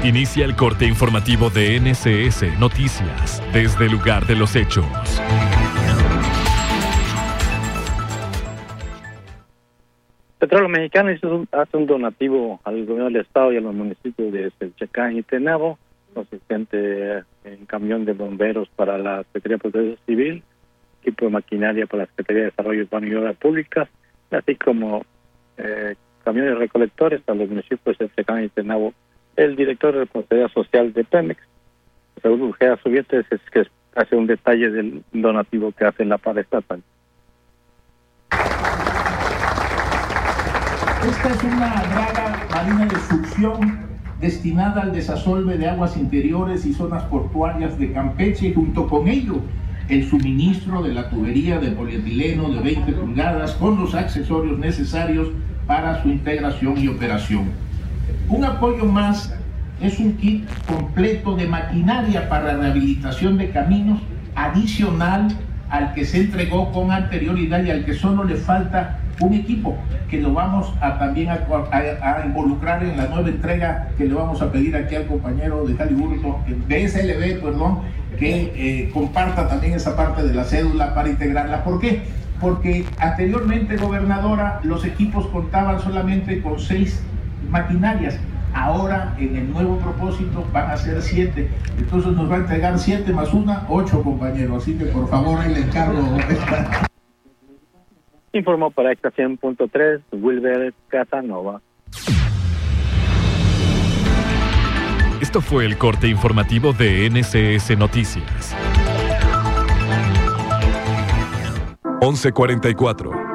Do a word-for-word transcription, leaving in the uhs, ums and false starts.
Inicia el corte informativo de N S S Noticias desde el lugar de los hechos. Petróleos Mexicanos hace un donativo al gobierno del estado y a los municipios de Selchacán y Tenabo, consistente en camión de bomberos para la Secretaría de Protección Civil, equipo de maquinaria para la Secretaría de Desarrollo Urbano y Obras Públicas, así como eh, camiones recolectores para los municipios de Selchacán y Tenabo. El director de Responsabilidad Social de Pemex, Saúl Ujeda Subietes, es que hace un detalle del donativo que hace la paraestatal. Esta es una draga marina de succión destinada al desasolve de aguas interiores y zonas portuarias de Campeche, y junto con ello el suministro de la tubería de polietileno de veinte pulgadas con los accesorios necesarios para su integración y operación. Un apoyo más es un kit completo de maquinaria para rehabilitación de caminos, adicional al que se entregó con anterioridad y al que solo le falta un equipo, que lo vamos a también a, a, a involucrar en la nueva entrega que le vamos a pedir aquí al compañero de Caliburto, de S L B, perdón, que eh, comparta también esa parte de la cédula para integrarla. ¿Por qué? Porque anteriormente, gobernadora, los equipos contaban solamente con seis maquinarias. Ahora, en el nuevo propósito, van a ser siete. Entonces nos va a entregar siete más una, ocho, compañeros. Así que, por favor, ahí le encargo. Informó para Extra cien punto tres, Wilber Casanova. Esto fue el corte informativo de N S S Noticias. once cuarenta y cuatro.